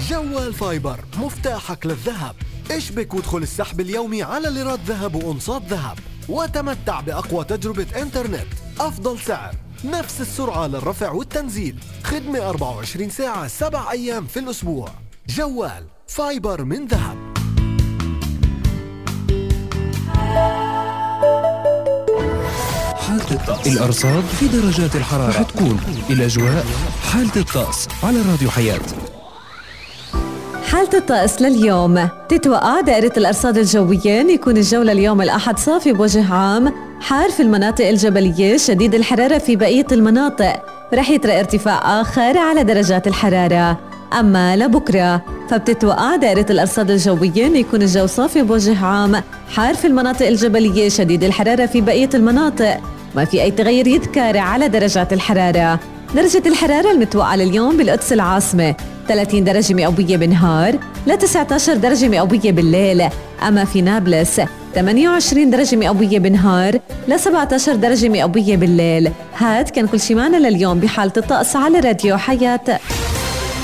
جوال فايبر، مفتاحك للذهب. اشبك وادخل السحب اليومي على ليرات ذهب وأنصات ذهب، وتمتع بأقوى تجربة إنترنت، أفضل سعر، نفس السرعة للرفع والتنزيل، خدمة 24 ساعة 7 أيام في الأسبوع. جوال فايبر من ذهب. حالة الطقس. الأرصاد في درجات الحرارة رح تكون الأجواء حالة الطقس على راديو حياة. حالة الطقس لليوم. تتوقع دائرة الأرصاد الجوية أن يكون الجو لليوم الأحد صافي بوجه عام، حار في المناطق الجبلية، شديد الحرارة في بقية المناطق. رح يطرأ ارتفاع آخر على درجات الحرارة. أما لبكرة فبتتوقع دائرة الأرصاد الجوية أن يكون الجو صافي بوجه عام، حار في المناطق الجبلية، شديد الحرارة في بقية المناطق. ما في أي تغير يذكر على درجات الحرارة. درجة الحرارة المتوقعة لليوم بالقدس العاصمة 30 درجة مئوية بالنهار ل 19 درجة مئوية بالليل. أما في نابلس 28 درجة مئوية بالنهار ل 17 درجة مئوية بالليل. هاد كان كل شي معنا لليوم بحالة الطقس على راديو حياة.